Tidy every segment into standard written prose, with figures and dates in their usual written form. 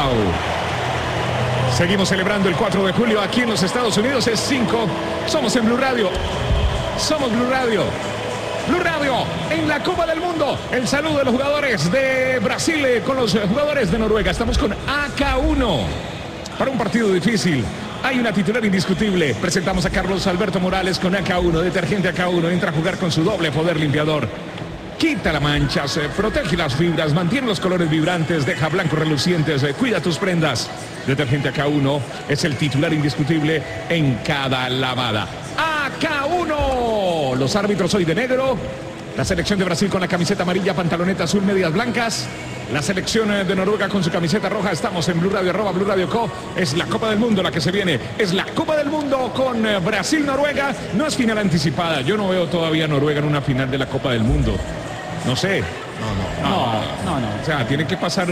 Wow. Seguimos celebrando el 4 de julio aquí en los Estados Unidos. Es 5. Somos en Blue Radio. Somos Blue Radio. Blue Radio en la Copa del Mundo. El saludo de los jugadores de Brasil con los jugadores de Noruega. Estamos con AK1 para un partido difícil. Hay una titular indiscutible. Presentamos a Carlos Alberto Morales con AK1, detergente AK1. Entra a jugar con su doble poder limpiador. Quita las manchas, protege las fibras, mantiene los colores vibrantes, deja blancos relucientes, cuida tus prendas. Detergente AK1 es el titular indiscutible en cada lavada. AK1. Los árbitros hoy de negro. La selección de Brasil con la camiseta amarilla, pantaloneta azul, medias blancas. La selección de Noruega con su camiseta roja. Estamos en Blue Radio, @Blue Radio Co. Es la Copa del Mundo la que se viene. Es la Copa del Mundo con Brasil-Noruega. No es final anticipada. Yo no veo todavía a Noruega en una final de la Copa del Mundo. No sé. No. O sea, tienen que pasar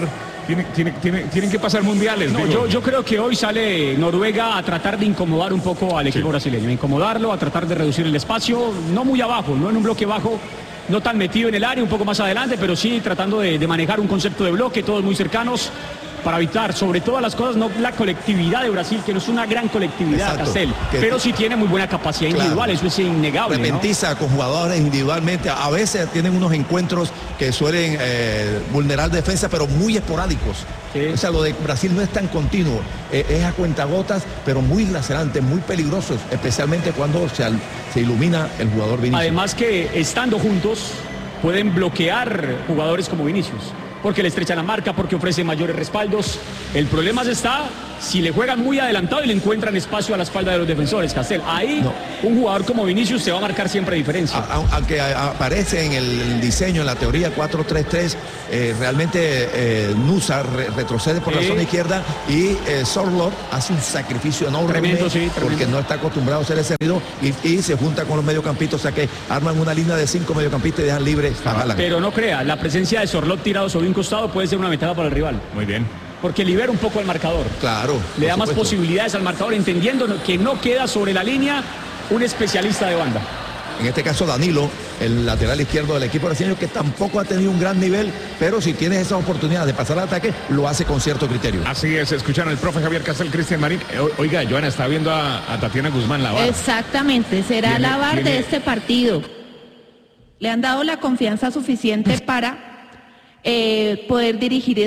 mundiales. No, yo creo que hoy sale Noruega a tratar de incomodar un poco al equipo brasileño. Incomodarlo, a tratar de reducir el espacio. No muy abajo, no en un bloque bajo. No tan metido en el área, un poco más adelante, pero sí tratando de manejar un concepto de bloque, todos muy cercanos, para evitar, sobre todas las cosas, no la colectividad de Brasil, que no es una gran colectividad, Castel, pero sí tiene muy buena capacidad individual, eso es innegable. Repentiza, ¿no? Con jugadores individualmente, a veces tienen unos encuentros que suelen vulnerar defensa, pero muy esporádicos. Sí. O sea, lo de Brasil no es tan continuo, es a cuentagotas, pero muy lacerante, muy peligroso, especialmente cuando se ilumina el jugador Vinicius. Además que estando juntos pueden bloquear jugadores como Vinicius, porque le estrechan la marca, porque ofrece mayores respaldos. El problema está si le juegan muy adelantado y le encuentran espacio a la espalda de los defensores, Castel. Ahí un jugador como Vinicius se va a marcar siempre diferencia. Aunque aparece en el diseño, en la teoría 4-3-3, realmente Nusa retrocede por la zona izquierda y Sorloth hace un sacrificio enorme. Tremendo, porque no está acostumbrado a hacer ese ruido y se junta con los mediocampistas, o sea que arman una línea de 5 mediocampistas y dejan libre a Haaland. Pero no crea, la presencia de Sorloth tirado sobre un costado puede ser una ventaja para el rival. Muy bien. Porque libera un poco al marcador. Claro. Le da más posibilidades al marcador, entendiendo que no queda sobre la línea un especialista de banda. En este caso Danilo, el lateral izquierdo del equipo brasileño, que tampoco ha tenido un gran nivel, pero si tienes esa oportunidad de pasar al ataque, lo hace con cierto criterio. Así es, escucharon al profe Javier Castel, Cristian Marín. Oiga, Joana está viendo a Tatiana Guzmán la VAR. Exactamente, será la VAR de este partido. Le han dado la confianza suficiente para poder dirigir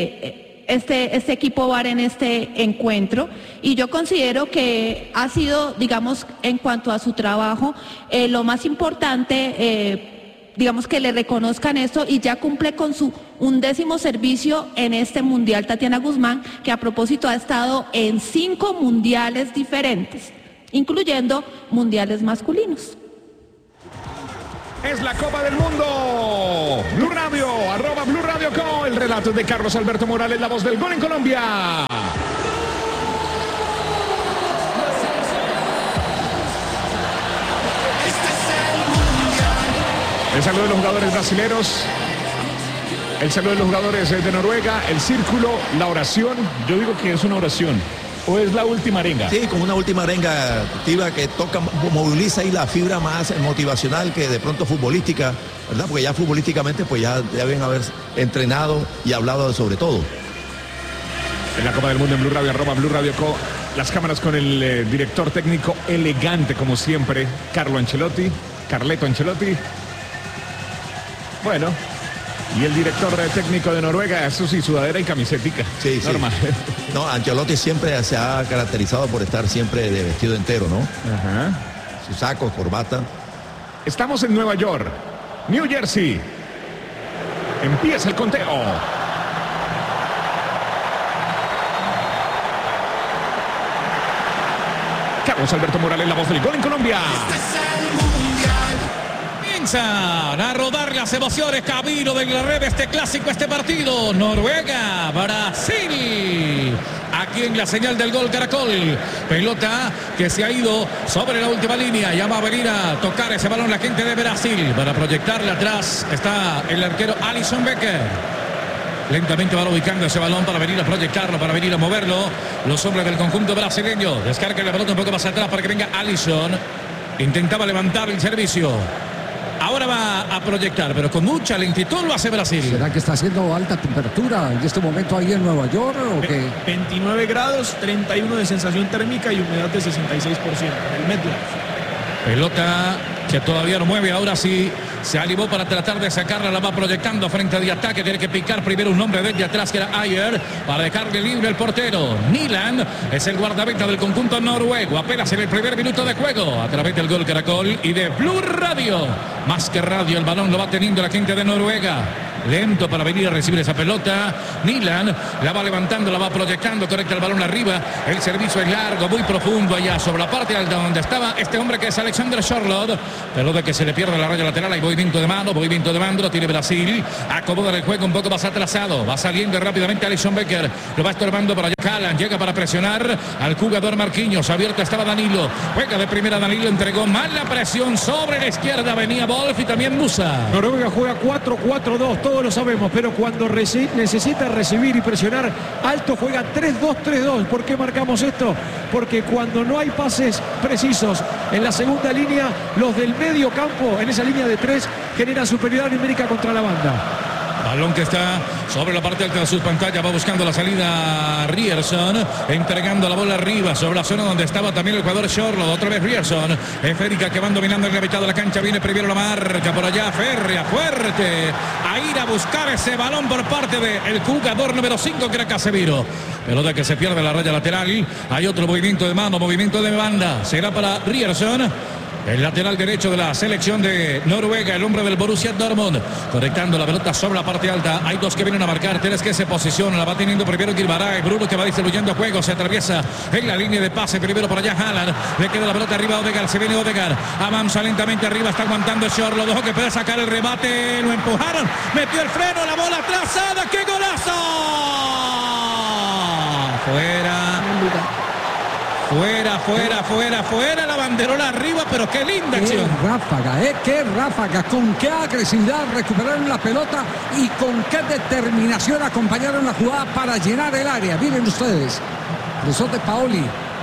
este equipo VAR en este encuentro, y yo considero que ha sido, digamos, en cuanto a su trabajo, lo más importante, digamos, que le reconozcan esto, y ya cumple con su 11º servicio en este mundial Tatiana Guzmán, que a propósito ha estado en 5 mundiales diferentes, incluyendo mundiales masculinos. Es la Copa del Mundo. Blue Radio, @Blue Radio Co. El relato de Carlos Alberto Morales, la voz del gol en Colombia. El saludo de los jugadores brasileños. El saludo de los jugadores de Noruega. El círculo, la oración. Yo digo que es una oración. ¿O es la última arenga? Sí, como una última arenga activa que toca, moviliza ahí la fibra más motivacional que de pronto futbolística, ¿verdad? Porque ya futbolísticamente pues ya deben haber entrenado y hablado sobre todo. En la Copa del Mundo en Blue Radio, @Blue Radio Co. Las cámaras con el director técnico elegante como siempre, Carleto Ancelotti. Bueno, y el director técnico de Noruega, eso sí, sudadera y camisetica. Sí, normal. Sí. No, Ancelotti siempre se ha caracterizado por estar siempre de vestido entero, ¿no? Ajá. Su saco, corbata. Estamos en Nueva York, New Jersey. Empieza el conteo. Carlos Alberto Morales, la voz del gol en Colombia. A rodar las emociones, camino de la red, este clásico, este partido, Noruega, Brasil, aquí en la señal del gol Caracol, pelota que se ha ido sobre la última línea, llama a venir a tocar ese balón la gente de Brasil, para proyectarle atrás, está el arquero Alisson Becker, lentamente va ubicando ese balón para venir a proyectarlo, para venir a moverlo, los hombres del conjunto brasileño, descarga la pelota un poco más atrás para que venga Alisson, intentaba levantar el servicio. Ahora va a proyectar, pero con mucha lentitud lo hace Brasil. ¿Será que está haciendo alta temperatura en este momento ahí en Nueva York o qué? 29 grados, 31 de sensación térmica y humedad de 66% en el MetLife. Pelota que todavía no mueve, ahora sí se animó para tratar de sacarla, la va proyectando frente de ataque, tiene que picar primero un hombre desde atrás que era Ayer para dejarle libre el portero. Nilan es el guardameta del conjunto noruego, apenas en el primer minuto de juego, a través del Gol Caracol y de Blue Radio. Más que radio, el balón lo va teniendo la gente de Noruega. Lento para venir a recibir esa pelota. Nilan la va levantando, la va proyectando, conecta el balón arriba. El servicio es largo, muy profundo allá sobre la parte alta donde estaba este hombre que es Alexander Sørloth. Pelota que se le pierde la raya lateral. Hay movimiento de mano, lo tiene Brasil. Acomoda el juego un poco más atrasado. Va saliendo rápidamente Alisson Becker. Lo va estorbando para allá. Haaland llega para presionar al jugador Marquinhos. Abierto estaba Danilo. Juega de primera Danilo, entregó mal la presión sobre la izquierda. Venía Wolf y también Musa. Noruega juega 4-4-2, todos lo sabemos, pero cuando necesita recibir y presionar alto juega 3-2-3-2. ¿Por qué marcamos esto? Porque cuando no hay pases precisos en la segunda línea, los del medio campo, en esa línea de 3, generan superioridad numérica contra la banda. Balón que está sobre la parte alta de sus pantallas, va buscando la salida Ryerson, entregando la bola arriba sobre la zona donde estaba también el jugador Sørloth. Otra vez Ryerson, Federica que van dominando en la mitad de la cancha, viene primero la marca por allá, férrea, fuerte, a ir a buscar ese balón por parte del jugador número 5 que era Casemiro. Pelota que se pierde la raya lateral, hay otro movimiento de mano, movimiento de banda, será para Ryerson. El lateral derecho de la selección de Noruega, el hombre del Borussia Dortmund, conectando la pelota sobre la parte alta. Hay dos que vienen a marcar, tres que se posicionan, la va teniendo primero Guilbaray, Bruno que va distribuyendo juego, se atraviesa en la línea de pase, primero por allá Haaland, le queda la pelota arriba a Odegaard, se viene Odegaard, avanza lentamente arriba, está aguantando Sørloth, lo dejó que puede sacar el remate, lo empujaron, metió el freno, la bola atrasada, ¡qué golazo! Fuera, la banderola arriba, pero qué linda acción. Qué ráfaga, con qué agresividad recuperaron la pelota y con qué determinación acompañaron la jugada para llenar el área. Miren ustedes, de Paoli.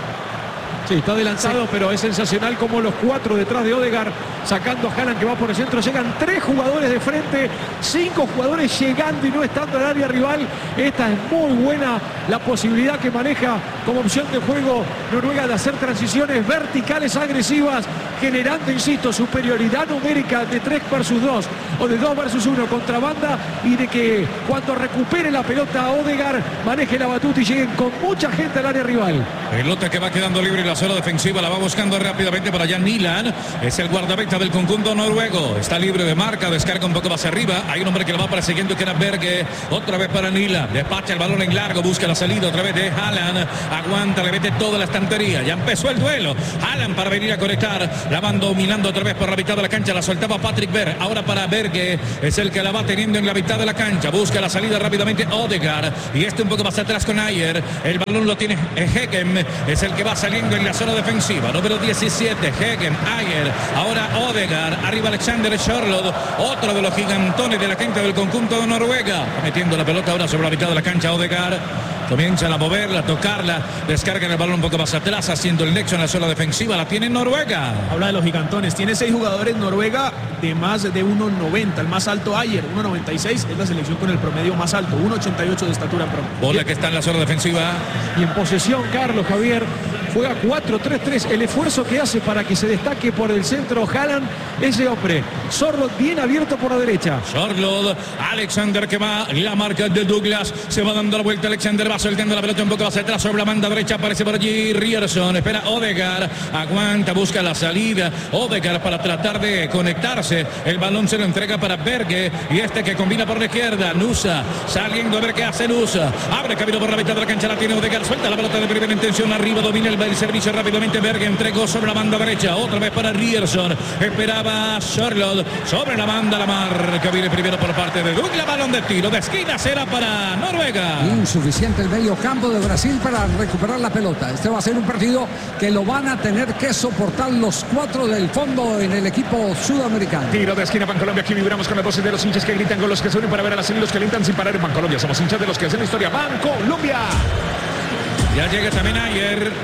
Sí, está adelantado, pero es sensacional como los 4 detrás de Odegaard, sacando a Haaland que va por el centro. Llegan 3 jugadores de frente, 5 jugadores llegando y no estando al área rival. Esta es muy buena la posibilidad que maneja como opción de juego Noruega de hacer transiciones verticales agresivas, generando, insisto, superioridad numérica de 3 versus 2 o de 2 versus 1 contra banda, y de que cuando recupere la pelota Odegaard maneje la batuta y lleguen con mucha gente al área rival. Pelota que va quedando libre en la zona defensiva, la va buscando rápidamente para allá Nilan, es el guardameta del conjunto noruego, está libre de marca, descarga un poco más arriba, hay un hombre que lo va persiguiendo que era Berge, otra vez para Nilan, despacha el balón en largo, busca la salida otra vez de Haaland, aguanta, le mete toda la estantería, ya empezó el duelo, Haaland para venir a conectar, la van dominando otra vez por la mitad de la cancha, la soltaba Patrick Berg, ahora para Berge, es el que la va teniendo en la mitad de la cancha, busca la salida rápidamente Odegaard, y un poco más atrás con Ayer, el balón lo tiene Hegem, es el que va saliendo en la zona defensiva, número 17, Hegem, Ayer, ahora Odegaard, arriba Alexander Sørloth, otro de los gigantones de la gente del conjunto de Noruega, metiendo la pelota ahora sobre la mitad de la cancha Odegaard, comienzan a moverla, a tocarla, descargan el balón un poco más atrás, haciendo el nexo en la zona defensiva, la tiene Noruega. Habla de los gigantones, tiene 6 jugadores Noruega de más de 1.90, el más alto Ayer, 1.96, es la selección con el promedio más alto, 1.88 de estatura promedio. Bola que está en la zona defensiva. Y en posesión, Carlos Javier, juega 4-3-3, el esfuerzo que hace para que se destaque por el centro Haaland, ese hombre, Sørloth bien abierto por la derecha. Sørloth, Alexander que va, la marca de Douglas, se va dando la vuelta, Alexander va soltando la pelota un poco hacia atrás sobre la banda derecha, aparece por allí Ryerson, espera Odegaard, aguanta, busca la salida, Odegaard para tratar de conectarse, el balón se lo entrega para Berge, y este que combina por la izquierda, Nusa, saliendo a ver qué hace Nusa, abre camino por la mitad de la cancha, la tiene Odegaard, suelta la pelota de primera intención, arriba domina el servicio rápidamente, Berge entregó sobre la banda derecha, otra vez para Ryerson, esperaba Sørloth, sobre la banda la marca, viene primero por parte de Douglas, balón de tiro, de esquina será para Noruega. Insuficiente el medio campo de Brasil para recuperar la pelota. Este va a ser un partido que lo van a tener que soportar los 4 del fondo en el equipo sudamericano. Tiro de esquina Bancolombia, aquí vibramos con las voces de los hinchas que gritan, con los que se unen para ver a las los que alientan sin parar en Bancolombia. Somos hinchas de los que hacen la historia. Bancolombia. Ya llega también Ayer.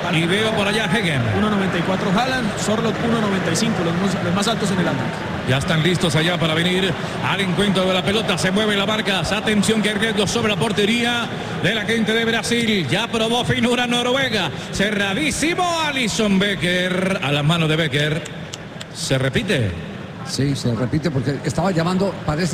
Y veo por allá Hegen. 1.94 Haaland, Sorloth 1.95, los más altos en el ataque. Ya están listos allá para venir al encuentro de la pelota. Se mueve la marca. Atención que hay riesgo sobre la portería de la gente de Brasil. Ya probó finura Noruega. Cerradísimo Alisson Becker. A las manos de Becker. ¿Se repite? Sí, se repite porque estaba llamando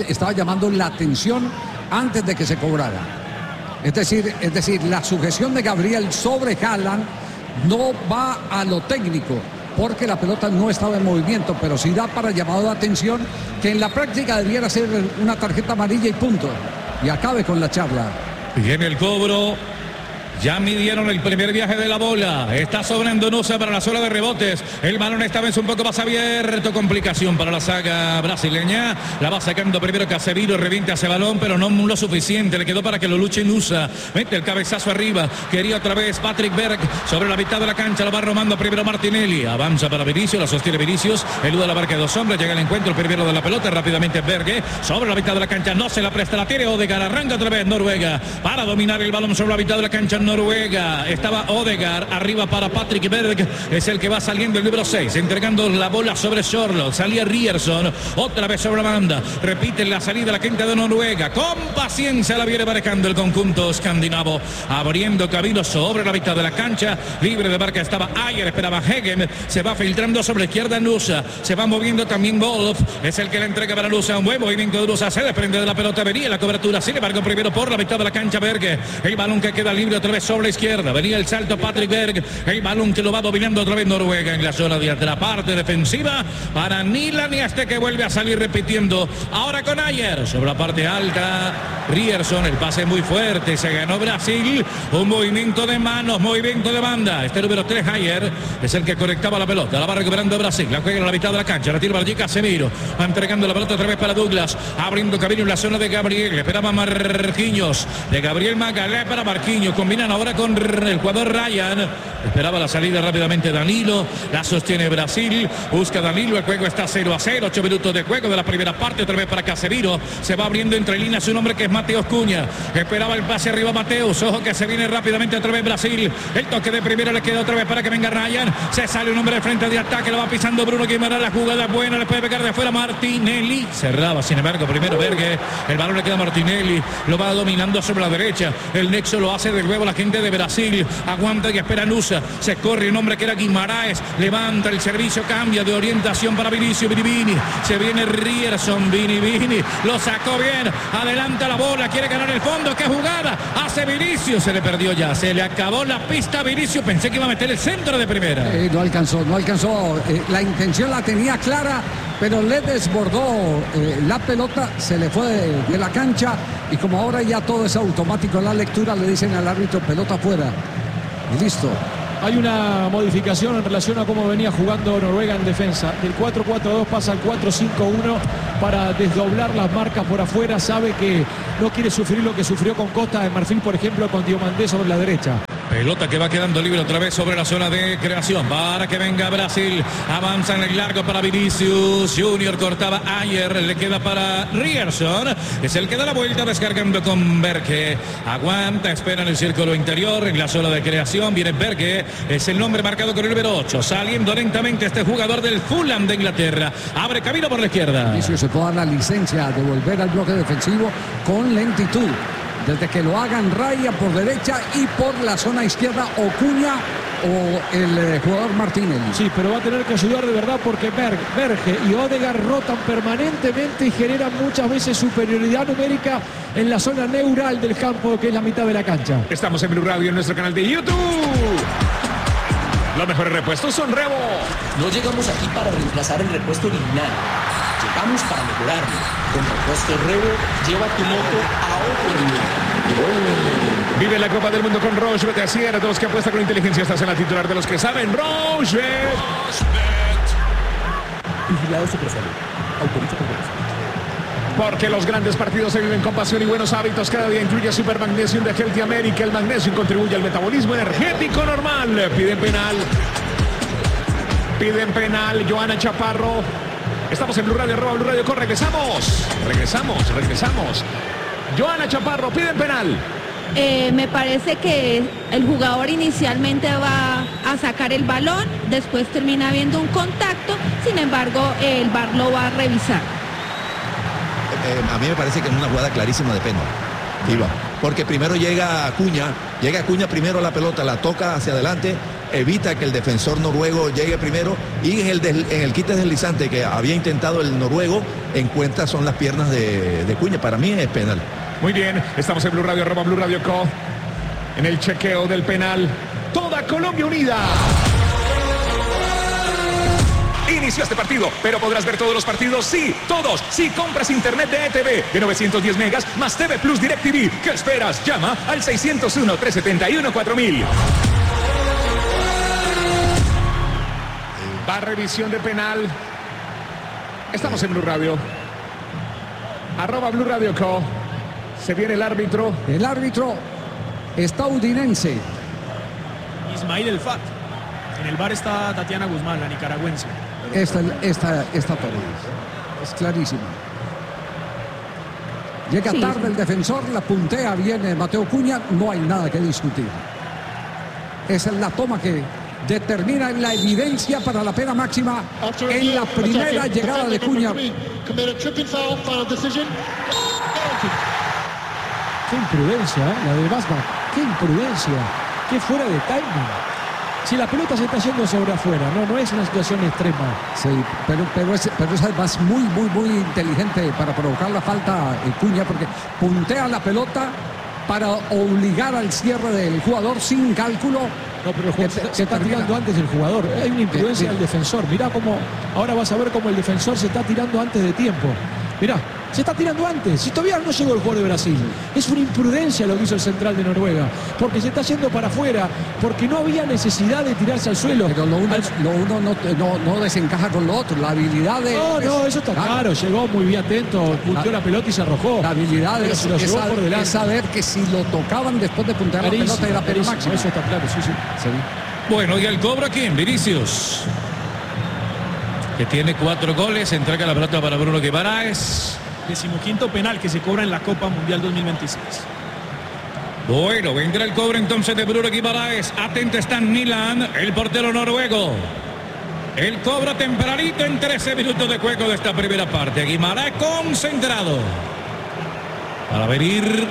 la atención antes de que se cobrara. Es decir, la sujeción de Gabriel sobre Haaland no va a lo técnico, porque la pelota no estaba en movimiento, pero sí da para llamado de atención, que en la práctica debiera ser una tarjeta amarilla y punto. Y acabe con la charla. Viene el cobro. Ya midieron el primer viaje de la bola. Está sobrando Nusa para la zona de rebotes. El balón esta vez un poco más abierto. Complicación para la saga brasileña. La va sacando primero Casemiro. Revienta ese balón, pero no lo suficiente. Le quedó para que lo luche Nusa. Mete el cabezazo arriba. Quería otra vez Patrick Berg sobre la mitad de la cancha. Lo va romando primero Martinelli. Avanza para Vinicius. La sostiene Vinicius. Eluda la marca de dos hombres. Llega el encuentro. El primero de la pelota. Rápidamente Berg. Sobre la mitad de la cancha. No se la presta. La tiene Odegaard. Arranca otra vez Noruega para dominar el balón sobre la mitad de la cancha. Noruega, estaba Odegaard, arriba para Patrick Berg, es el que va saliendo el número 6, entregando la bola sobre Sorloth, salía Ryerson, otra vez sobre la banda, repite la salida la gente de Noruega, con paciencia la viene marcando el conjunto escandinavo, abriendo camino sobre la mitad de la cancha, libre de marca estaba Ayer, esperaba Hegen, se va filtrando sobre la izquierda Nusa, se va moviendo también Wolf, es el que la entrega para Nusa, un buen movimiento de Nusa, se desprende de la pelota, venía la cobertura, sin embargo primero por la mitad de la cancha Berg, el balón que queda libre otra vez sobre la izquierda, venía el salto Patrick Berg, el balón que lo va dominando otra vez Noruega en la zona de la parte defensiva para Nilan y este que vuelve a salir repitiendo, ahora con Ayer, sobre la parte alta, Ryerson, el pase muy fuerte, se ganó Brasil, un movimiento de manos, movimiento de banda, este número 3 Ayer, es el que conectaba la pelota, la va recuperando Brasil, la juega en la mitad de la cancha, la tira allí Casemiro, va entregando la pelota otra vez para Douglas, abriendo camino en la zona de Gabriel, esperaba Marquinhos, de Gabriel Magalhães para Marquinhos, combinan ahora con el jugador Ryan, esperaba la salida rápidamente Danilo, la sostiene Brasil, busca Danilo, el juego está 0-0, 8 minutos de juego de la primera parte, otra vez para Casemiro, se va abriendo entre líneas un hombre que es Mateus Cunha, esperaba el pase arriba Mateus, ojo que se viene rápidamente otra vez Brasil, el toque de primera le queda otra vez para que venga Ryan, se sale un hombre de frente de ataque, lo va pisando Bruno Guimaraes, la jugada buena, le puede pegar de afuera Martinelli, cerraba sin embargo primero Berge, el balón le queda a Martinelli, lo va dominando sobre la derecha, el nexo lo hace de nuevo la gente de Brasil, aguanta y espera Nusa, se corre un hombre que era Guimaraes, levanta el servicio, cambia de orientación para Vinicius, Vini, se viene Ryerson, Vini, lo sacó bien, adelanta la bola, quiere ganar el fondo, qué jugada, hace Vinicius, se le perdió ya, se le acabó la pista a Vinicius, pensé que iba a meter el centro de primera. No alcanzó, la intención la tenía clara, pero le desbordó la pelota, se le fue de la cancha y como ahora ya todo es automático en la lectura, le dicen al árbitro pelota fuera. Listo. Hay una modificación en relación a cómo venía jugando Noruega en defensa. Del 4-4-2 pasa al 4-5-1 para desdoblar las marcas por afuera. Sabe que no quiere sufrir lo que sufrió con Costa de Marfil, por ejemplo, con Diomandé sobre la derecha. Pelota que va quedando libre otra vez sobre la zona de creación para que venga Brasil, avanza en el largo para Vinicius Junior, cortaba Ayer, le queda para Ryerson, es el que da la vuelta descargando con Berge, aguanta, espera en el círculo interior, en la zona de creación viene Berge, es el nombre marcado con el número 8, saliendo lentamente este jugador del Fulham de Inglaterra, abre camino por la izquierda. Vinicius se puede dar la licencia de volver al bloque defensivo con lentitud. Desde que lo hagan Raya por derecha y por la zona izquierda o Cunha o el jugador Martinelli. Sí, pero va a tener que ayudar de verdad porque Berge y Odegaard rotan permanentemente y generan muchas veces superioridad numérica en la zona neural del campo, que es la mitad de la cancha. Estamos en Blue Radio en nuestro canal de YouTube. Los mejores repuestos son Rebo. No llegamos aquí para reemplazar el repuesto original. Llegamos para mejorarlo. Con repuesto Rebo, lleva tu moto a otro nivel. Vive la Copa del Mundo con Rochebet. Así era, todos los que apuestan con inteligencia. Estás en la titular de los que saben. Rochebet. Vigilado Supersalud. Autoriza con Rochebet. Porque los grandes partidos se viven con pasión y buenos hábitos. Cada día incluye Super Magnesium de Healthy America. El magnesio contribuye al metabolismo energético normal. Piden penal. Joana Chaparro. Estamos en Blue Radio, @Blue Radio con. Regresamos. Joana Chaparro, piden penal. Me parece que el jugador inicialmente va a sacar el balón, después termina habiendo un contacto, sin embargo el VAR lo va a revisar. A mí me parece que es una jugada clarísima de penal, porque primero llega Acuña primero a la pelota, la toca hacia adelante, evita que el defensor noruego llegue primero, y en el quite deslizante que había intentado el noruego, encuentra son las piernas de Acuña. Para mí es penal. Muy bien, estamos en Blue Radio, @Blue Radio Co. En el chequeo del penal. Toda Colombia unida. Inició este partido, pero podrás ver todos los partidos, sí, todos, si compras internet de ETV de 910 megas más TV Plus DirecTV. ¿Qué esperas? Llama al 601-371-4000. Va revisión de penal. Estamos en Blue Radio. @Blue Radio Co. Se viene el árbitro. El árbitro estadounidense. Ismail El Fat. En el VAR está Tatiana Guzmán, la nicaragüense. Esta toma es clarísima. Llega tarde el defensor, la puntea bien Mateo Cunha, no hay nada que discutir. Esa es la toma que determina la evidencia para la pena máxima en la primera llegada de Cunha. Qué imprudencia, la de Basma. Qué imprudencia. Qué fuera de timing. Si la pelota se está yendo sobre afuera, no es una situación extrema. Sí, pero es además muy inteligente para provocar la falta Cunha, porque puntea la pelota para obligar al cierre del jugador sin cálculo. No, pero se está tirando antes el jugador. Hay una imprudencia del defensor. Mirá cómo, ahora vas a ver cómo el defensor se está tirando antes de tiempo. Mirá, se está tirando antes. Si todavía no llegó el jugador de Brasil. Es una imprudencia lo que hizo el central de Noruega. Porque se está yendo para afuera. Porque no había necesidad de tirarse al suelo. Pero lo uno no desencaja con lo otro. La habilidad de... No, eso está claro. Llegó muy bien atento, punteó la pelota y se arrojó. La habilidad es saber que si lo tocaban después de puntear la pelota era pena máxima. Eso está claro, sí. Bueno, y el cobro aquí en Vinicius, que tiene 4 goles, entrega la pelota para Bruno Guimaraes. 15º penal que se cobra en la Copa Mundial 2026. Bueno, vendrá el cobro entonces de Bruno Guimaraes. Atento está Nilan, el portero noruego. El cobro tempranito en 13 minutos de juego de esta primera parte. Guimaraes concentrado para venir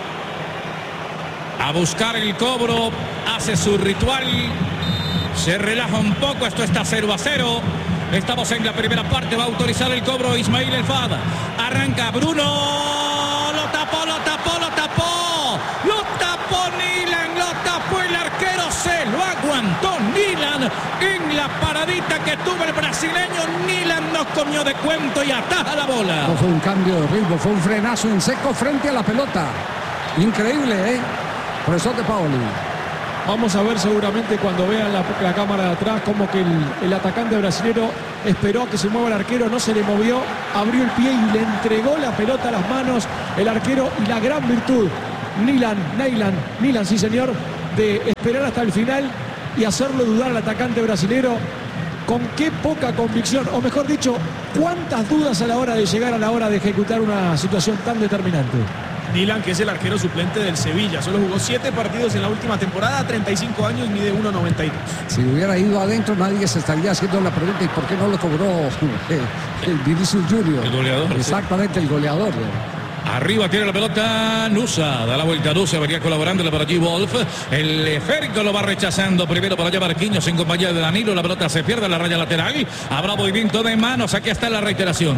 a buscar el cobro. Hace su ritual, se relaja un poco. Esto está 0-0. Estamos en la primera parte. Va a autorizar el cobro Ismail El Fad. Arranca Bruno. Lo tapó Nilan. Lo tapó el arquero. Se lo aguantó Nilan. En la paradita que tuvo el brasileño, Nilan nos comió de cuento y ataja la bola. No fue un cambio de ritmo, fue un frenazo en seco frente a la pelota. Increíble, profesor de Paoli. Vamos a ver seguramente cuando vean la cámara de atrás como que el atacante brasilero esperó a que se mueva el arquero, no se le movió, abrió el pie y le entregó la pelota a las manos el arquero, y la gran virtud Nilan, sí señor, de esperar hasta el final y hacerlo dudar al atacante brasilero. Con qué poca convicción, o mejor dicho, cuántas dudas a la hora de llegar a la hora de ejecutar una situación tan determinante. Nilan, que es el arquero suplente del Sevilla, solo jugó 7 partidos en la última temporada, 35 años, mide 1.92. Si hubiera ido adentro, nadie se estaría haciendo la pregunta: ¿y por qué no lo cobró el Vinicius Junior? El goleador. Exactamente, sí. El goleador. Arriba tiene la pelota Nusa, da la vuelta Nusa, venía colaborando para allí Wolf. El esférico lo va rechazando primero para allá Marquinhos en compañía de Danilo. La pelota se pierde en la raya lateral. Habrá movimiento de manos, aquí está la reiteración.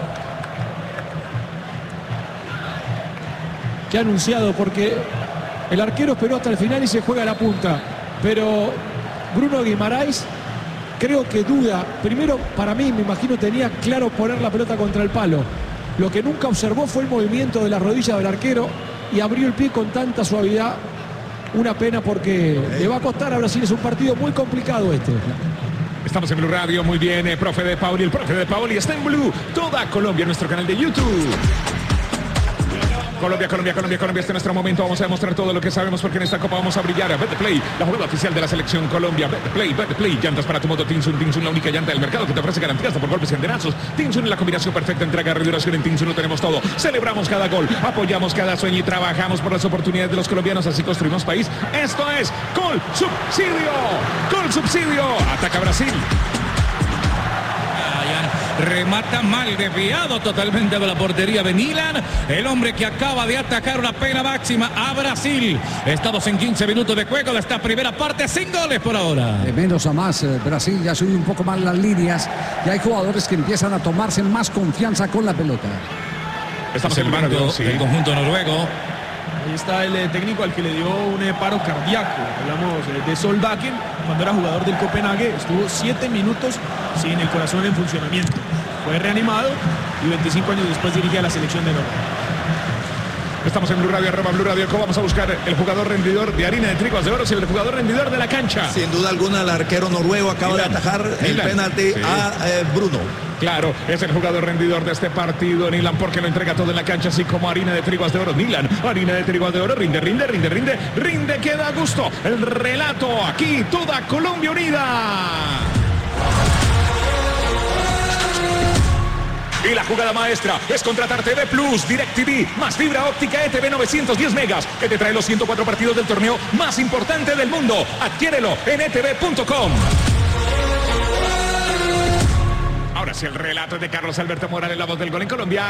Que ha anunciado, porque el arquero esperó hasta el final y se juega a la punta, pero Bruno Guimaraes creo que duda. Primero, para mí, me imagino, tenía claro poner la pelota contra el palo. Lo que nunca observó fue el movimiento de la rodilla del arquero y abrió el pie con tanta suavidad. Una pena, porque le va a costar a Brasil. Es un partido muy complicado este. Estamos en Blue Radio, muy bien, profe de Paoli. El profe de Paoli está en Blue, toda Colombia, en nuestro canal de YouTube. Colombia, este es nuestro momento. Vamos a demostrar todo lo que sabemos porque en esta Copa vamos a brillar. Betplay, la jugada oficial de la selección Colombia. Betplay, llantas para tu moto Tinsun, la única llanta del mercado que te ofrece garantías por golpes y antenazos. Tinsun es la combinación perfecta, entrega y duración. En Tinsun lo tenemos todo. Celebramos cada gol, apoyamos cada sueño y trabajamos por las oportunidades de los colombianos. Así construimos país. Esto es Gol Subsidio. Ataca Brasil. Remata mal, desviado totalmente de la portería de Milan. El hombre que acaba de atacar una pena máxima a Brasil. Estamos en 15 minutos de juego de esta primera parte, sin goles por ahora. De menos a más, Brasil ya sube un poco más las líneas y hay jugadores que empiezan a tomarse más confianza con la pelota. Estamos en el mando del conjunto noruego. Ahí está el técnico al que le dio un paro cardíaco. Hablamos de Solbakken, cuando era jugador del Copenhague, estuvo 7 minutos sin el corazón en funcionamiento. Fue reanimado y 25 años después dirige a la selección de Noruega. Estamos en Blue Radio, @Blue Radio. Vamos a buscar el jugador rendidor de harina de triguas de oro y el jugador rendidor de la cancha. Sin duda alguna, el arquero noruego acaba de atajar el penalti a Bruno. Claro, es el jugador rendidor de este partido, Nilan, porque lo entrega todo en la cancha, así como harina de triguas de oro. Nilan, harina de triguas de oro, rinde, queda a gusto. El relato aquí, toda Colombia unida. Y la jugada maestra es contratar TV Plus, DirecTV, más fibra óptica ETV 910 megas, que te trae los 104 partidos del torneo más importante del mundo. Adquiérelo en etv.com. Ahora sí, el relato es de Carlos Alberto Morales, la voz del gol en Colombia.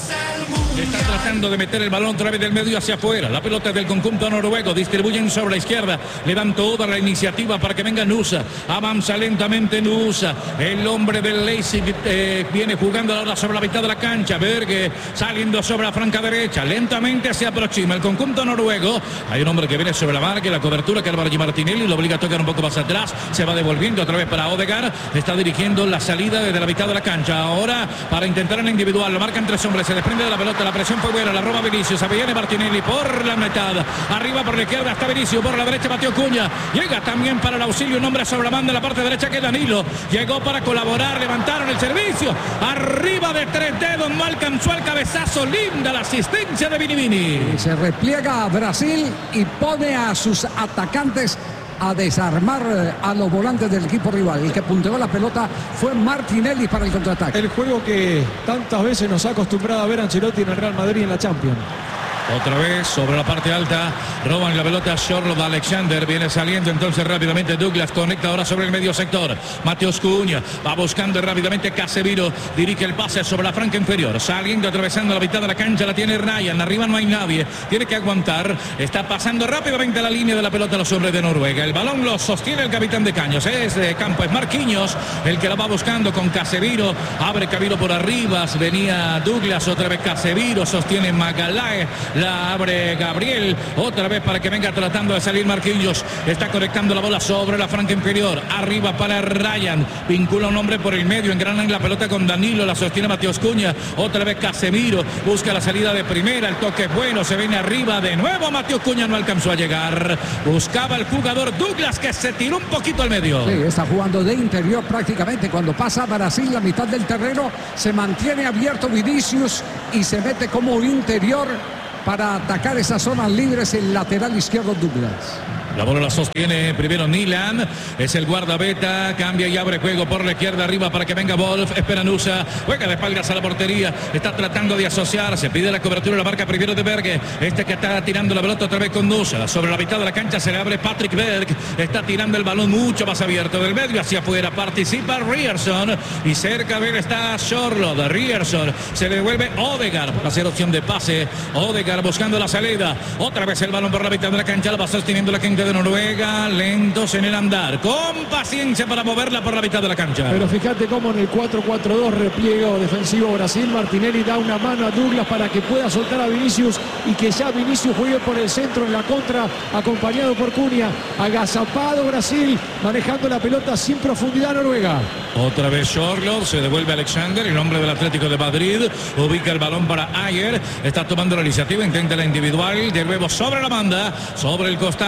Está tratando de meter el balón otra vez del medio hacia afuera. La pelota es del conjunto noruego. Distribuyen sobre la izquierda. Le dan toda la iniciativa para que venga Nusa. Avanza lentamente Nusa. El hombre del Leipzig viene jugando ahora sobre la mitad de la cancha. Berge saliendo sobre la franca derecha. Lentamente se aproxima el conjunto noruego. Hay un hombre que viene sobre la marca. La cobertura que Álvaro Martinelli lo obliga a tocar un poco más atrás. Se va devolviendo otra vez para Odegaard. Está dirigiendo la salida desde la mitad de la cancha. Ahora para intentar en individual. Lo marcan 3 hombres. Se desprende de la pelota. La presión fue buena. La roba Vinicius. Se viene Martinelli por la mitad. Arriba por la izquierda está Vinicius. Por la derecha Mateo Cunha. Llega también para el auxilio un hombre sobre la banda en la parte derecha que Danilo. Llegó para colaborar. Levantaron el servicio. Arriba de 3 dedos. No alcanzó el cabezazo. Linda la asistencia de Vini. Se repliega a Brasil y pone a sus atacantes a desarmar a los volantes del equipo rival. El que punteó la pelota fue Martinelli para el contraataque. El juego que tantas veces nos ha acostumbrado a ver Ancelotti en el Real Madrid en la Champions. Otra vez sobre la parte alta, roban la pelota Shorlo de Alexander, viene saliendo entonces rápidamente Douglas, conecta ahora sobre el medio sector, Mateus Cunha, va buscando rápidamente Casemiro, dirige el pase sobre la franca inferior, saliendo, atravesando la mitad de la cancha, la tiene Ryan, arriba no hay nadie, tiene que aguantar, está pasando rápidamente a la línea de la pelota los hombres de Noruega, el balón lo sostiene el capitán de Caños, es de campo, es Marquinhos, el que la va buscando con Casemiro, abre camino por arriba, venía Douglas, otra vez Casemiro, sostiene Magalhaes, la abre Gabriel, otra vez para que venga tratando de salir Marquinhos, está conectando la bola sobre la franca inferior, arriba para Ryan, vincula un hombre por el medio, engranan la pelota con Danilo, la sostiene Mateus Cunha, otra vez Casemiro, busca la salida de primera, el toque es bueno, se viene arriba de nuevo, Mateus Cunha no alcanzó a llegar, buscaba el jugador Douglas que se tiró un poquito al medio. Sí, está jugando de interior prácticamente, cuando pasa Brasil la mitad del terreno, se mantiene abierto Vinicius y se mete como interior para atacar esas zonas libres el lateral izquierdo Douglas. La bola la sostiene primero Nilan, es el guardabeta, cambia y abre juego por la izquierda arriba para que venga Wolf, espera Nusa, juega de espaldas a la portería, está tratando de asociarse, pide la cobertura, la marca primero de Berge, este que está tirando la pelota otra vez con Nusa, sobre la mitad de la cancha se le abre Patrick Berg, está tirando el balón mucho más abierto del medio hacia afuera, participa Ryerson y cerca de él está Shorlo de Ryerson, se le devuelve Odegaard para hacer opción de pase, Odegaard buscando la salida, otra vez el balón por la mitad de la cancha, la va sosteniendo la gente de Noruega, lentos en el andar, con paciencia para moverla por la mitad de la cancha. Pero fíjate cómo en el 4-4-2 repliego defensivo Brasil, Martinelli da una mano a Douglas para que pueda soltar a Vinicius y que ya Vinicius juegue por el centro en la contra, acompañado por Cunha. Agazapado Brasil, manejando la pelota sin profundidad Noruega. Otra vez Shorlo, se devuelve Alexander, el hombre del Atlético de Madrid, ubica el balón para Ayer, está tomando la iniciativa, intenta la individual, de nuevo sobre la banda, sobre el costado,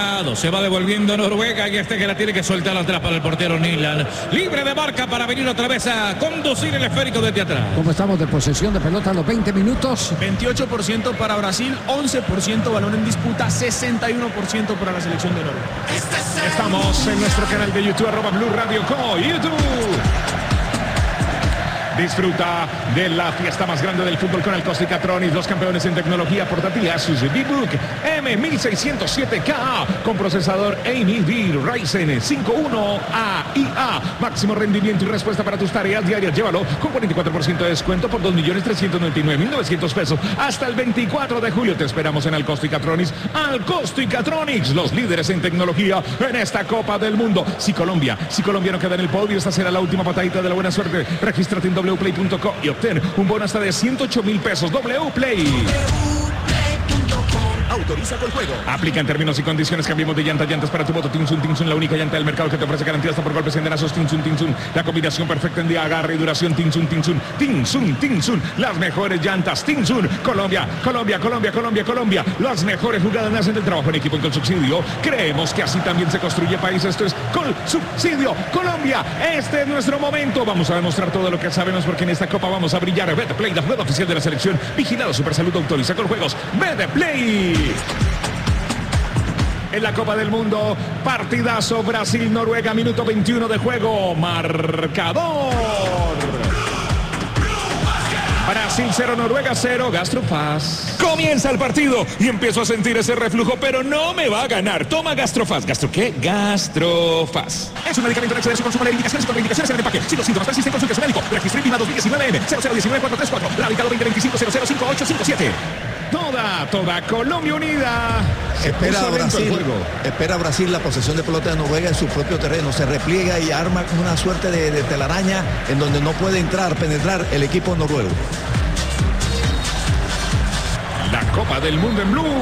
se va devolviendo Noruega y este que la tiene que soltar atrás para el portero Nilan. Libre de marca para venir otra vez a conducir el esférico desde atrás. ¿Cómo estamos de posesión de pelota en los 20 minutos? 28% para Brasil, 11% balón en disputa, 61% para la selección de Noruega. Estamos en nuestro canal de YouTube, @Blue Radio Co. YouTube. Disfruta de la fiesta más grande del fútbol con el Costa Tronics, los campeones en tecnología portátil Asus VBook M1607K con procesador AMD Ryzen 5100A. Máximo rendimiento y respuesta para tus tareas diarias. Llévalo con 44% de descuento por 2.399.900 pesos hasta el 24 de julio. Te esperamos en Costa Tronics. Tronics, los líderes en tecnología en esta Copa del Mundo. Si Colombia no queda en el podio, esta será la última patadita de la buena suerte. Regístrate en wplay.co y obtén un bono hasta de 108.000 pesos. Wplay. Autoriza con juego. Aplica en términos y condiciones. Cambiemos de llantas para tu moto. Tinsun, la única llanta del mercado que te ofrece garantía hasta por golpes y endenazos. Tinsun, la combinación perfecta en día, agarre y duración. Tinsun, las mejores llantas. Tinsun, Colombia. Las mejores jugadas nacen del trabajo en equipo y con subsidio. Creemos que así también se construye país. Esto es con subsidio. Colombia, este es nuestro momento. Vamos a demostrar todo lo que sabemos porque en esta copa vamos a brillar. Betplay, la juega oficial de la selección. Vigilado Supersalud, autoriza con juegos. Betplay. En la Copa del Mundo, partidazo Brasil-Noruega, minuto 21 de juego, marcador. Brasil 0, Noruega 0, Gastrofaz. Comienza el partido y empiezo a sentir ese reflujo, pero no me va a ganar. Toma Gastrofaz. ¿Gastro qué? Gastrofaz. Es un medicamento en exceso, consumo de indicaciones y contraindicaciones en el empaque. Si los síntomas persisten, consulte a su médico. Registre en 2019M 0019-434. Radicado 2025-005857. Toda Colombia unida. Espera Brasil la posesión de pelota de Noruega en su propio terreno. Se repliega y arma una suerte de telaraña en donde no puede penetrar el equipo noruego. La Copa del Mundo en Blue.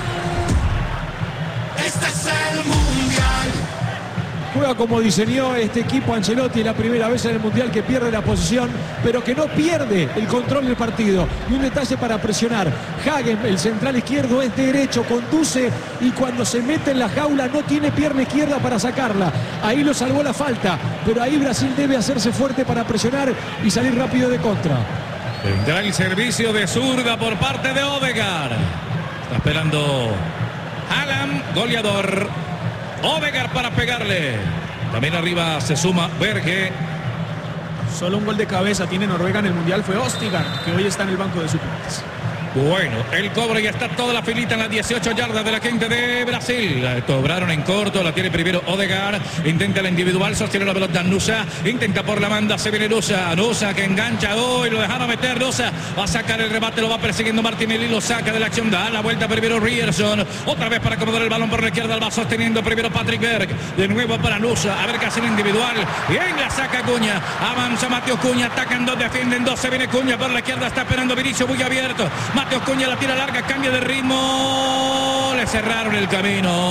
Este es el Mundial. Juega como diseñó este equipo Ancelotti, la primera vez en el Mundial que pierde la posición, pero que no pierde el control del partido. Y un detalle para presionar. Hagen, el central izquierdo, es derecho, conduce y cuando se mete en la jaula no tiene pierna izquierda para sacarla. Ahí lo salvó la falta, pero ahí Brasil debe hacerse fuerte para presionar y salir rápido de contra. Tendrá el servicio de zurda por parte de Odegaard. Está esperando Haaland, goleador. Odegaard para pegarle. También arriba se suma Berge. Solo un gol de cabeza tiene Noruega en el Mundial. Fue Østigard, que hoy está en el banco de suplentes. Bueno, el cobro ya está toda la filita en las 18 yardas de la gente de Brasil. La cobraron en corto, la tiene primero Odegaard. Intenta la individual, sostiene la pelota Nusa. Intenta por la banda, se viene Nusa. Nusa que engancha hoy, lo dejaron meter. Nusa va a sacar el remate, lo va persiguiendo Martinelli, lo saca de la acción. Da la vuelta primero Ryerson. Otra vez para acomodar el balón por la izquierda, va sosteniendo primero Patrick Berg. De nuevo para Nusa, a ver qué hace en individual. Bien la saca Cuña. Avanza Mateo Cuña, atacan dos, defienden dos. Se viene Cuña por la izquierda, está esperando Vinicio, muy abierto. Mateo Cuña la tira larga, cambia de ritmo. Le cerraron el camino.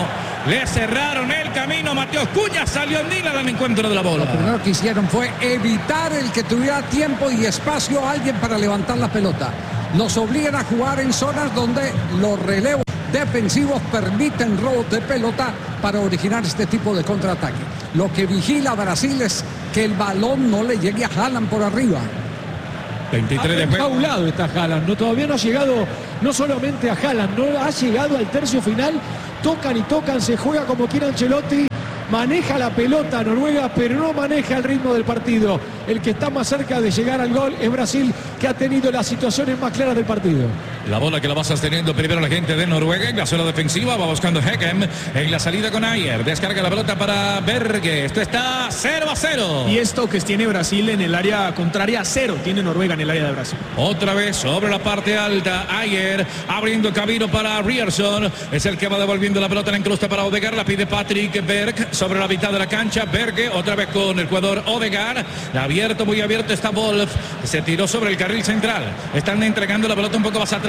Mateo Cuña salió en Dylan al encuentro de la bola. Lo primero que hicieron fue evitar el que tuviera tiempo y espacio a alguien para levantar la pelota. Nos obligan a jugar en zonas donde los relevos defensivos permiten robos de pelota para originar este tipo de contraataque. Lo que vigila Brasil es que el balón no le llegue a Haaland por arriba. 23 de juego. A un lado está Haaland, no, todavía no ha llegado, no solamente a Haaland, no ha llegado al tercio final. Tocan y tocan, se juega como quiera Ancelotti. Maneja la pelota Noruega, pero no maneja el ritmo del partido. El que está más cerca de llegar al gol es Brasil, que ha tenido las situaciones más claras del partido. La bola que la va sosteniendo primero la gente de Noruega en la zona defensiva, va buscando Heken en la salida con Ayer. Descarga la pelota para Berge. Esto está 0-0. Y esto que tiene Brasil en el área contraria, 0 tiene Noruega en el área de Brasil. Otra vez sobre la parte alta, Ayer abriendo camino para Ryerson. Es el que va devolviendo la pelota, la incrusta para Odegaard, la pide Patrick Berg sobre la mitad de la cancha. Berge otra vez con el jugador Odegaard. Abierto, muy abierto está Wolf. Se tiró sobre el carril central. Están entregando la pelota un poco más atrás.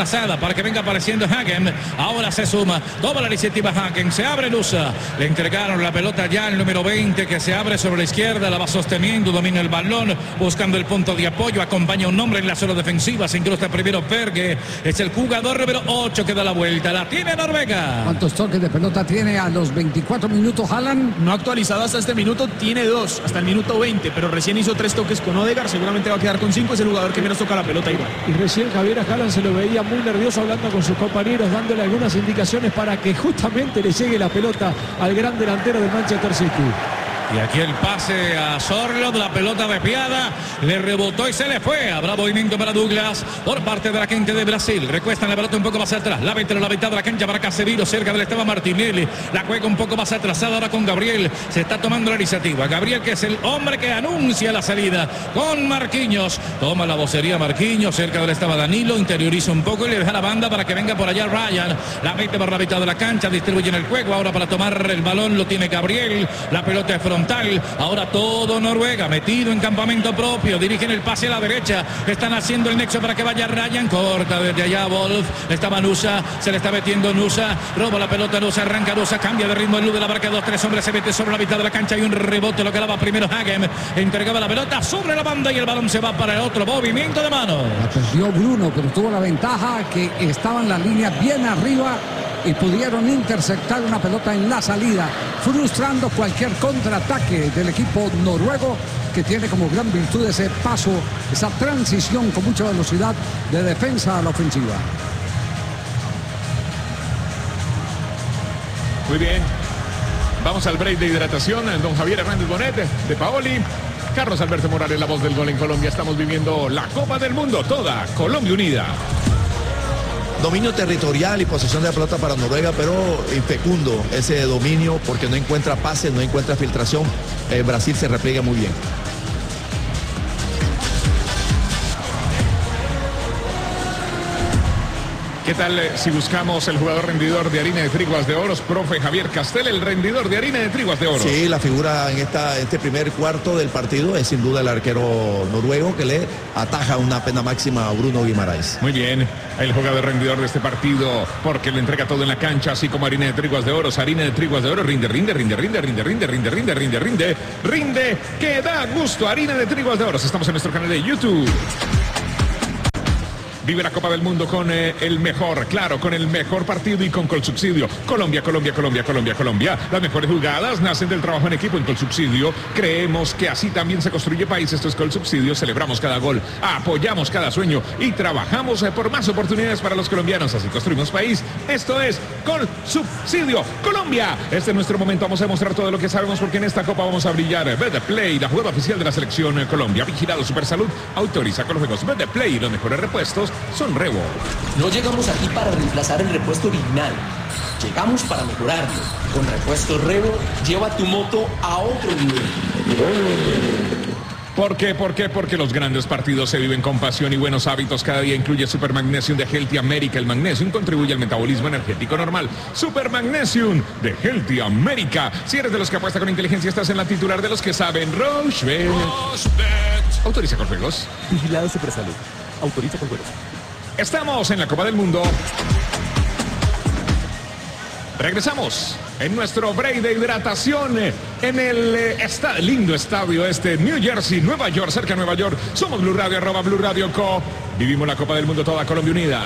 retrasada para que venga apareciendo Hagen. Ahora se suma, toma la iniciativa Hagen, se abre Nusa, le entregaron la pelota ya al número 20 que se abre sobre la izquierda, la va sosteniendo, domina el balón, buscando el punto de apoyo, acompaña un hombre en la zona defensiva, se incrusta primero Berge, es el jugador número 8 que da la vuelta, la tiene Noruega. ¿Cuántos toques de pelota tiene a los 24 minutos Haaland? No actualizado hasta este minuto, tiene 2, hasta el minuto 20, pero recién hizo 3 toques con Odegaard, seguramente va a quedar con 5, es el jugador que menos toca la pelota igual. Y recién Javier Haaland se lo veía muy nervioso hablando con sus compañeros, dándole algunas indicaciones para que justamente le llegue la pelota al gran delantero de Manchester City. Y aquí el pase a Sorloth, la pelota desviada, le rebotó y se le fue. Habrá movimiento para Douglas por parte de la gente de Brasil. Recuestan la pelota un poco más atrás, la mete a la mitad de la cancha para Casemiro, cerca del Esteban Martinelli. La juega un poco más atrasada ahora con Gabriel. Se está tomando la iniciativa. Gabriel, que es el hombre que anuncia la salida con Marquinhos. Toma la vocería Marquinhos, cerca del Esteban Danilo, interioriza un poco y le deja la banda para que venga por allá Ryan. La mete por la mitad de la cancha, distribuye en el juego. Ahora para tomar el balón lo tiene Gabriel. La pelota es frontal. Ahora todo Noruega metido en campamento propio, dirigen el pase a la derecha, están haciendo el nexo para que vaya Ryan, corta desde allá Wolf, estaba Nusa, se le está metiendo Nusa, roba la pelota Nusa, arranca Nusa, cambia de ritmo el luz de la barca, 2-3 hombres, se mete sobre la mitad de la cancha y un rebote, lo que daba primero Hagen, entregaba la pelota sobre la banda y el balón se va para el otro movimiento de mano. La perdió Bruno, pero tuvo la ventaja que estaba en la línea bien arriba y pudieron interceptar una pelota en la salida, frustrando cualquier contraataque del equipo noruego, que tiene como gran virtud ese paso, esa transición con mucha velocidad de defensa a la ofensiva. Muy bien. Vamos al break de hidratación. Don Javier Hernández Bonet de Paoli. Carlos Alberto Morales, la voz del gol en Colombia. Estamos viviendo la Copa del Mundo, toda Colombia unida. Dominio territorial y posesión de la pelota para Noruega, pero infecundo ese dominio porque no encuentra pases, no encuentra filtración. Brasil se repliega muy bien. ¿Qué tal si buscamos el jugador rendidor de harina de triguas de oros, profe Javier Castel, el rendidor de harina de triguas de oro? Sí, la figura en este primer cuarto del partido es sin duda el arquero noruego que le ataja una pena máxima a Bruno Guimaraes. Muy bien, el jugador rendidor de este partido, porque le entrega todo en la cancha, así como harina de triguas de oro, harina de triguas de oro, rinde, que da gusto, harina de triguas de oro. Estamos en nuestro canal de YouTube. Vive la Copa del Mundo con el mejor, claro, con el mejor partido y con Colsubsidio. Colombia. Las mejores jugadas nacen del trabajo en equipo en Colsubsidio. Creemos que así también se construye país. Esto es Colsubsidio. Celebramos cada gol, apoyamos cada sueño y trabajamos por más oportunidades para los colombianos. Así construimos país. Esto es Colsubsidio. Colombia. Este es nuestro momento. Vamos a demostrar todo lo que sabemos porque en esta Copa vamos a brillar. Betplay, la jugada oficial de la selección Colombia. Vigilado Supersalud. Autoriza con los juegos Betplay. Los mejores repuestos son Revo. No llegamos aquí para reemplazar el repuesto original. Llegamos para mejorarlo. Con repuesto Revo, lleva tu moto a otro nivel. ¿Por qué? Porque los grandes partidos se viven con pasión y buenos hábitos. Cada día incluye Super Magnesium de Healthy America. El magnesium contribuye al metabolismo energético normal. Super Magnesium de Healthy America. Si eres de los que apuesta con inteligencia, estás en la titular de los que saben. Rochebet. Autoriza con juegos. Vigilado Supersalud. Autoriza con juegos. Estamos en la Copa del Mundo. Regresamos en nuestro break de hidratación en el lindo estadio New Jersey, Nueva York, cerca de Nueva York. Somos Blue Radio, @Blue Radio Co. Vivimos la Copa del Mundo, toda Colombia unida.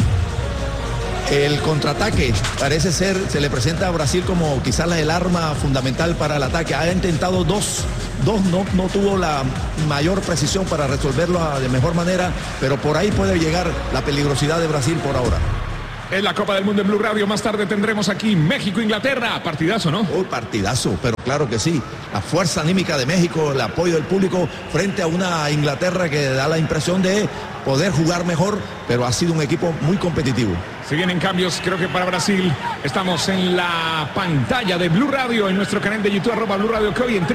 El contraataque parece ser, se le presenta a Brasil como quizás el arma fundamental para el ataque. Ha intentado dos, no tuvo la mayor precisión para resolverlo de mejor manera, pero por ahí puede llegar la peligrosidad de Brasil por ahora. En la Copa del Mundo en Blue Radio, más tarde tendremos aquí México-Inglaterra. Partidazo, ¿no? Partidazo, pero claro que sí. La fuerza anímica de México, el apoyo del público frente a una Inglaterra que da la impresión de poder jugar mejor, pero ha sido un equipo muy competitivo. Si vienen cambios, creo que para Brasil. Estamos en la pantalla de Blue Radio, en nuestro canal de YouTube, @Blue Radio Co. Y en